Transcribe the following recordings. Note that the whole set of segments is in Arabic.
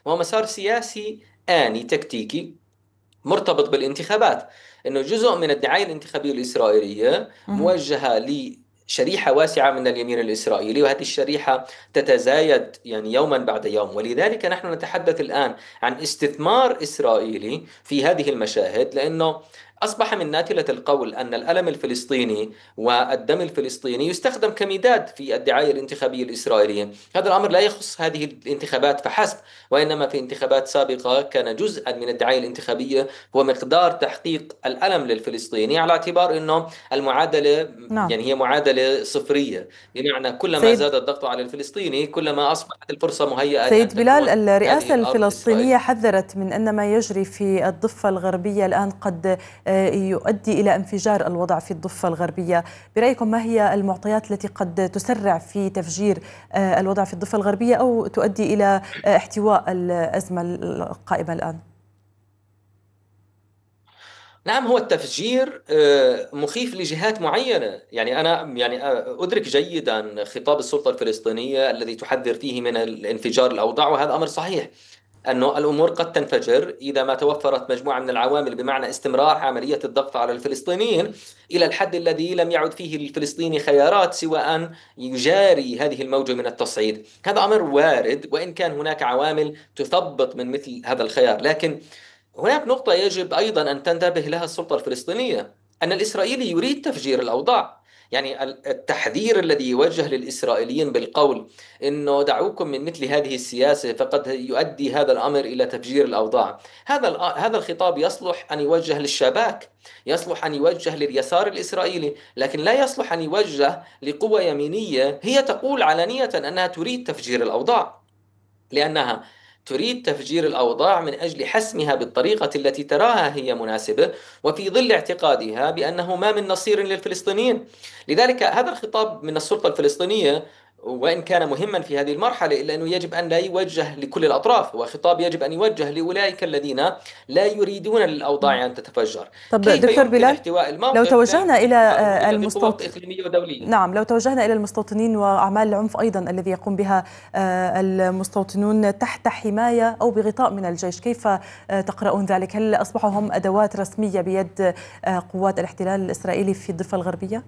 وهو مسار سياسي آني تكتيكي مرتبط بالانتخابات. انه جزء من الدعايه الانتخابيه الاسرائيليه مهم. موجهه لشريحه واسعه من اليمين الاسرائيلي، وهذه الشريحه تتزايد يعني يوما بعد يوم. ولذلك نحن نتحدث الان عن استثمار اسرائيلي في هذه المشاهد، لانه اصبح من ناتله القول ان الالم الفلسطيني والدم الفلسطيني يستخدم كمداد في الدعايه الانتخابيه الاسرائيليه. هذا الامر لا يخص هذه الانتخابات فحسب، وانما في انتخابات سابقه كان جزءا من الدعايه الانتخابيه هو مقدار تحقيق الألم للفلسطيني، على اعتبار أنه المعادلة نعم. يعني هي معادلة صفرية، بمعنى كلما سيد زاد الضغط على الفلسطيني كلما أصبحت الفرصة مهيئة لأن سيد بلال، تكون الرئاسة هذه الأرض الفلسطينية إسرائيل. حذرت من أن ما يجري في الضفة الغربية الآن قد يؤدي إلى انفجار الوضع في الضفة الغربية. برأيكم ما هي المعطيات التي قد تسرع في تفجير الوضع في الضفة الغربية أو تؤدي إلى احتواء الأزمة القائمة الآن؟ نعم، هو التفجير مخيف لجهات معينة. يعني أنا يعني أدرك جيدا خطاب السلطة الفلسطينية الذي تحذر فيه من الانفجار الأوضاع، وهذا أمر صحيح. أنه الأمور قد تنفجر إذا ما توفرت مجموعة من العوامل، بمعنى استمرار عملية الضغط على الفلسطينيين إلى الحد الذي لم يعد فيه للفلسطيني خيارات سوى أن يجاري هذه الموجة من التصعيد. هذا أمر وارد، وإن كان هناك عوامل تثبط من مثل هذا الخيار. لكن هناك نقطة يجب أيضا أن تنتبه لها السلطة الفلسطينية، أن الإسرائيلي يريد تفجير الأوضاع. يعني التحذير الذي يوجه للإسرائيليين بالقول إنه دعوكم من مثل هذه السياسة فقد يؤدي هذا الأمر إلى تفجير الأوضاع، هذا الخطاب يصلح أن يوجه للشباك، يصلح أن يوجه لليسار الإسرائيلي، لكن لا يصلح أن يوجه لقوى يمينية هي تقول علانية أنها تريد تفجير الأوضاع، لأنها تريد تفجير الأوضاع من أجل حسمها بالطريقة التي تراها هي مناسبة، وفي ظل اعتقادها بأنه ما من نصير للفلسطينيين. لذلك هذا الخطاب من السلطة الفلسطينية وإن كان مهما في هذه المرحلة، إلا أنه يجب أن لا يوجه لكل الأطراف، وخطاب يجب أن يوجه لأولئك الذين لا يريدون للأوضاع أن تتفجر. طب كيف دكتور يمكن بلال، احتواء لو الموقف؟ لا توجهنا يمكن إلى احتوائه إلا بقوة المستوطن إقليمية ودولية. نعم، لو توجهنا إلى المستوطنين وأعمال العنف أيضا الذي يقوم بها المستوطنون تحت حماية أو بغطاء من الجيش، كيف تقرؤون ذلك؟ هل أصبحوا هم أدوات رسمية بيد قوات الاحتلال الإسرائيلي في الضفة الغربية؟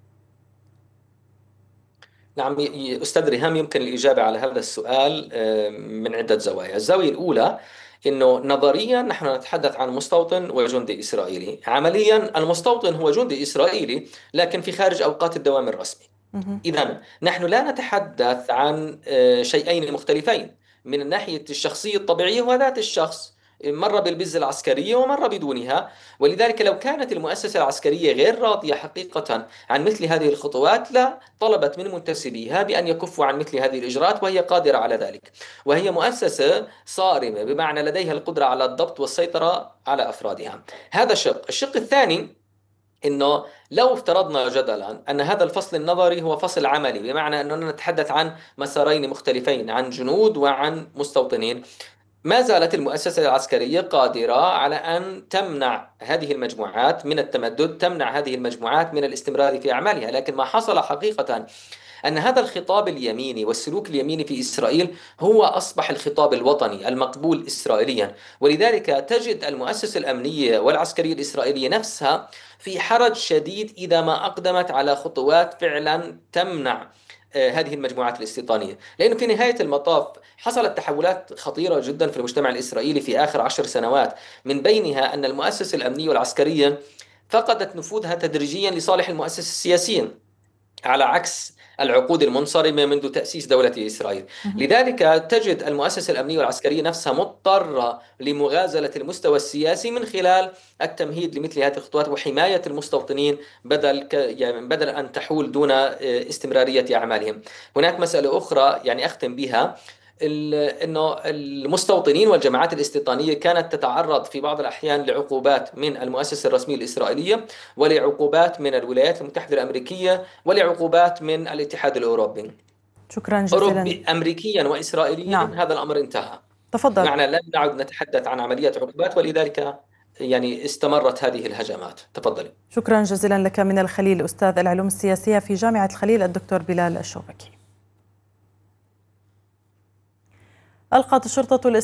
نعم، أستاذ ريهام، يمكن الإجابة على هذا السؤال من عدة زوايا. الزاوية الأولى أنه نظريا نحن نتحدث عن مستوطن وجندي إسرائيلي. عمليا المستوطن هو جندي إسرائيلي لكن في خارج أوقات الدوام الرسمي. مهم. إذا نحن لا نتحدث عن شيئين مختلفين. من الناحية الشخصية الطبيعية هو ذات الشخص، مر بالبز العسكرية ومر بدونها. ولذلك لو كانت المؤسسة العسكرية غير راضية حقيقة عن مثل هذه الخطوات لا طلبت من منتسبيها بأن يكفوا عن مثل هذه الإجراءات، وهي قادرة على ذلك. وهي مؤسسة صارمة، بمعنى لديها القدرة على الضبط والسيطرة على أفرادها. هذا شق. الشق الثاني انه لو افترضنا جدلا ان هذا الفصل النظري هو فصل عملي، بمعنى اننا نتحدث عن مسارين مختلفين، عن جنود وعن مستوطنين، ما زالت المؤسسة العسكرية قادرة على أن تمنع هذه المجموعات من التمدد، تمنع هذه المجموعات من الاستمرار في أعمالها. لكن ما حصل حقيقة أن هذا الخطاب اليميني والسلوك اليميني في إسرائيل هو أصبح الخطاب الوطني المقبول إسرائيليا. ولذلك تجد المؤسسة الأمنية والعسكرية الإسرائيلية نفسها في حرج شديد إذا ما أقدمت على خطوات فعلا تمنع هذه المجموعات الاستيطانية. لأنه في نهاية المطاف حصلت تحولات خطيرة جدا في المجتمع الإسرائيلي في آخر 10 سنوات، من بينها أن المؤسسة الأمنية والعسكرية فقدت نفوذها تدريجيا لصالح المؤسسة السياسيين، على عكس العقود المنصرمة منذ تأسيس دولة إسرائيل. مهم. لذلك تجد المؤسسة الأمنية والعسكرية نفسها مضطرة لمغازلة المستوى السياسي من خلال التمهيد لمثل هذه الخطوات وحماية المستوطنين، يعني بدل أن تحول دون استمرارية أعمالهم. هناك مسألة أخرى يعني أختم بها، انه المستوطنين والجماعات الاستيطانيه كانت تتعرض في بعض الاحيان لعقوبات من المؤسسه الرسميه الاسرائيليه، ولعقوبات من الولايات المتحده الامريكيه، ولعقوبات من الاتحاد الاوروبي. شكرا جزيلا. اوروبي امريكيا واسرائيليا نعم، هذا الامر انتهى، تفضل. بمعنى لن نعد نتحدث عن عمليات عقوبات، ولذلك يعني استمرت هذه الهجمات. تفضلي. شكرا جزيلا لك من الخليل، أستاذ العلوم السياسية في جامعة الخليل، الدكتور بلال الشوبكي. ألقت الشرطة